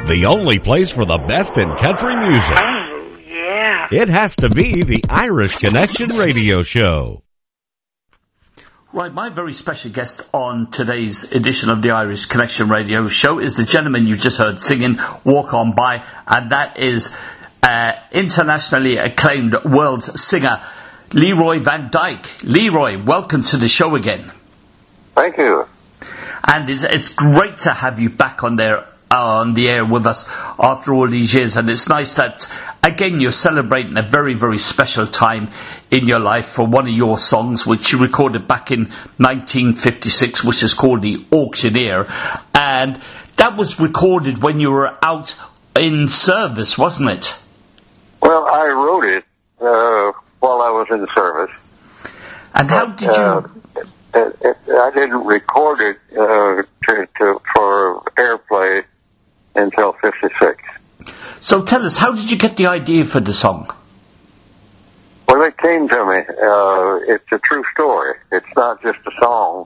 The only place for the best in country music. Oh, yeah. It has to be the Irish Connection Radio Show. Right, my very special guest on today's edition of the Irish Connection Radio Show is the gentleman you just heard singing Walk On By, and that is internationally acclaimed world singer Leroy Van Dyke. Leroy, welcome to the show again. Thank you. And it's great to have you back on the air with us after all these years, and it's nice that again you're celebrating a very, very special time in your life for one of your songs which you recorded back in 1956, which is called The Auctioneer, and that was recorded when you were out in service, wasn't it? Well, I wrote it while I was in service. And how did you... I didn't record it for airplay until 56. So tell us, how did you get the idea for the song? Well, it came to me. It's a true story. It's not just a song.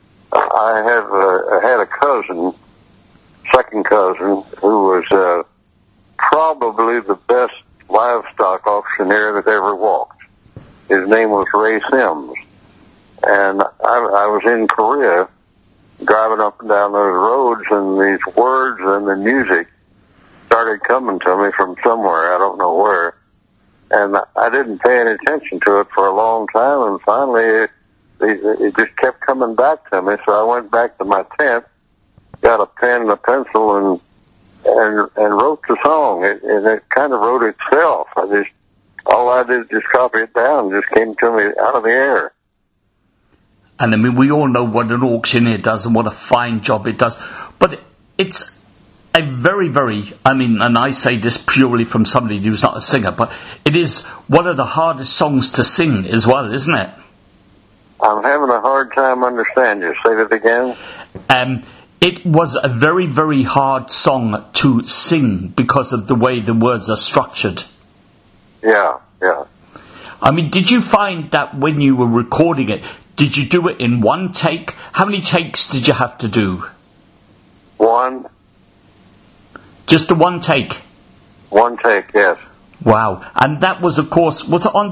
I had a cousin, second cousin, who was probably the best livestock auctioneer that ever walked. His name was Ray Sims. And I was in Korea driving up and down those roads, and these words and the music started coming to me from somewhere, I don't know where. And I didn't pay any attention to it for a long time, and finally it just kept coming back to me. So I went back to my tent, got a pen and a pencil, and wrote the song. And it kind of wrote itself. All I did was just copy it down. It just came to me out of the air. And I mean, we all know what an auctioneer does and what a fine job it does. But it's a very, very, and I say this purely from somebody who's not a singer, but it is one of the hardest songs to sing as well, isn't it? I'm having a hard time understanding you. Say that again. It was a very, very hard song to sing because of the way the words are structured. Yeah. I mean, did you find that when you were recording it, did you do it in one take? How many takes did you have to do? One. Just the one take? One take, yes. Wow. And that was, of course, was it on